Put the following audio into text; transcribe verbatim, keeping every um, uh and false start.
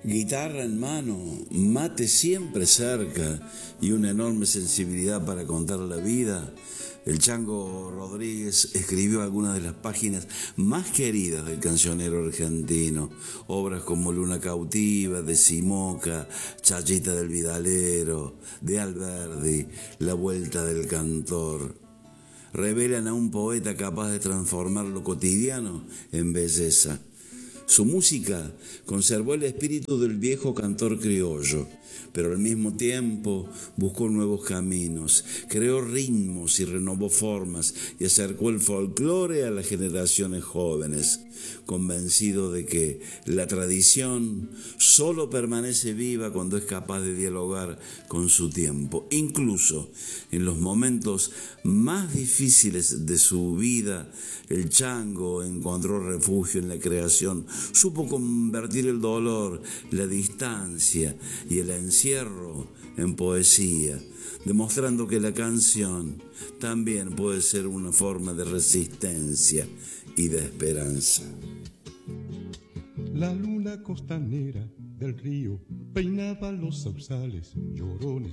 Guitarra en mano, mate siempre cerca y una enorme sensibilidad para contar la vida, el Chango Rodríguez escribió algunas de las páginas más queridas del cancionero argentino, obras como Luna Cautiva, de Simoca, Chayita del Vidalero, de Alberdi, La Vuelta del Cantor. Revelan a un poeta capaz de transformar lo cotidiano en belleza. Su música conservó el espíritu del viejo cantor criollo, pero al mismo tiempo buscó nuevos caminos, creó ritmos y renovó formas y acercó el folclore a las generaciones jóvenes, convencido de que la tradición solo permanece viva cuando es capaz de dialogar con su tiempo. Incluso en los momentos más difíciles de su vida, el Chango encontró refugio en la creación, supo convertir el dolor, la distancia y el encierro en poesía, demostrando que la canción también puede ser una forma de resistencia y de esperanza. La luna costanera del río peinaba los sausales llorones